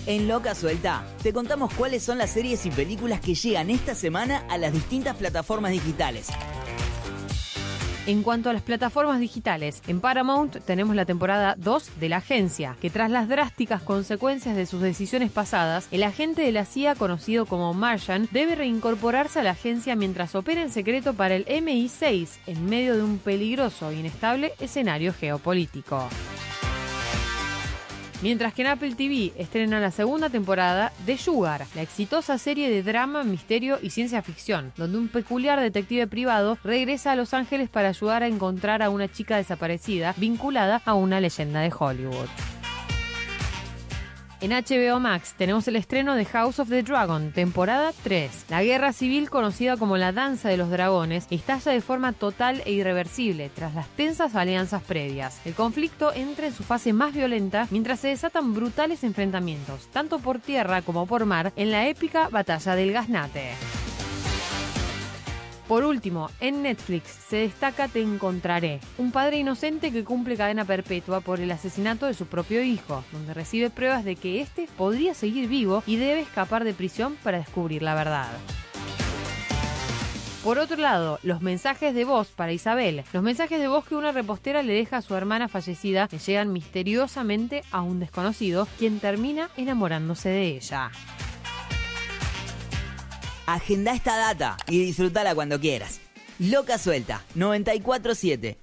En Loca Suelta, te contamos cuáles son las series y películas que llegan esta semana a las distintas plataformas digitales. En cuanto a las plataformas digitales, en Paramount tenemos la temporada 2 de La Agencia, que tras las drásticas consecuencias de sus decisiones pasadas, el agente de la CIA conocido como Martian debe reincorporarse a la agencia mientras opera en secreto para el MI6 en medio de un peligroso e inestable escenario geopolítico. Mientras que en Apple TV estrena la segunda temporada de Sugar, la exitosa serie de drama, misterio y ciencia ficción, donde un peculiar detective privado regresa a Los Ángeles para ayudar a encontrar a una chica desaparecida vinculada a una leyenda de Hollywood. En HBO Max tenemos el estreno de House of the Dragon, temporada 3. La guerra civil, conocida como la Danza de los Dragones, estalla de forma total e irreversible tras las tensas alianzas previas. El conflicto entra en su fase más violenta mientras se desatan brutales enfrentamientos, tanto por tierra como por mar, en la épica Batalla del Gaznate. Por último, en Netflix se destaca Te Encontraré, un padre inocente que cumple cadena perpetua por el asesinato de su propio hijo, donde recibe pruebas de que éste podría seguir vivo y debe escapar de prisión para descubrir la verdad. Por otro lado, los mensajes de voz para Isabel. Los mensajes de voz que una repostera le deja a su hermana fallecida le llegan misteriosamente a un desconocido, quien termina enamorándose de ella. Agenda esta data y disfrutala cuando quieras. Loca Suelta, 94.7.